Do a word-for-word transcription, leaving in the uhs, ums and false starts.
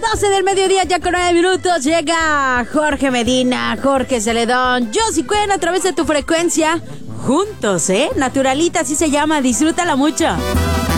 doce del mediodía, ya con nueve minutos, llega Jorge Medina, Jorge Celedón, Josie Cuen a través de tu frecuencia. Juntos, ¿eh? Naturalita, así se llama, disfrútala mucho.